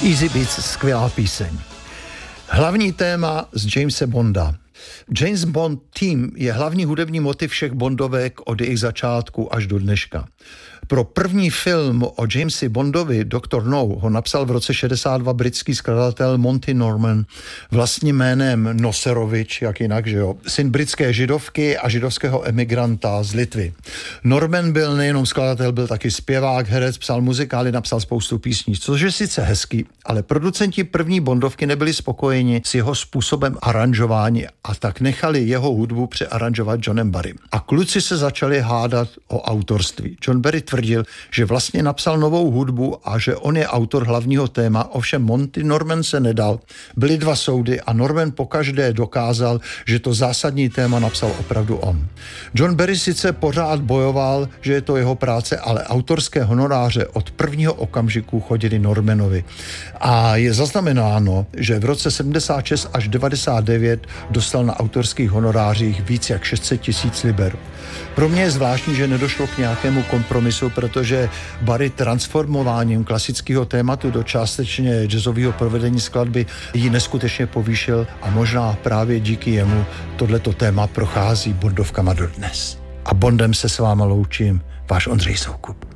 Easy Beats, skvělá píseň. Hlavní téma z Jamese Bonda. James Bond Team je hlavní hudební motiv všech Bondovek od jejich začátku až do dneška. Pro první film o Jamesi Bondovi, Dr. No, ho napsal v roce 62 britský skladatel Monty Norman vlastním jménem Noserovič, jak jinak, že jo, syn britské židovky a židovského emigranta z Litvy. Norman byl nejenom skladatel, byl taky zpěvák, herec, psal muzikály, napsal spoustu písní, což je sice hezký, ale producenti první Bondovky nebyli spokojeni s jeho způsobem aranžování a tak nechali jeho hudbu přearanžovat Johnem Barrym. A kluci se začali hádat o autorství. John Barry tvrdil, že vlastně napsal novou hudbu a že on je autor hlavního téma, ovšem Monty Norman se nedal. Byly dva soudy a Norman pokaždé dokázal, že to zásadní téma napsal opravdu on. John Barry sice pořád bojoval, že je to jeho práce, ale autorské honoráře od prvního okamžiku chodili Normanovi. A je zaznamenáno, že v roce 76 až 99 dostal na autorských honorářích víc jak 600 000 liber. Pro mě je zvláštní, že nedošlo k nějakému kompromisu, protože Barry transformováním klasického tématu do částečně jazzového provedení skladby ji neskutečně povýšil a možná právě díky jemu tohleto téma prochází Bondovkama dodnes. A Bondem se s váma loučím, váš Ondřej Soukup.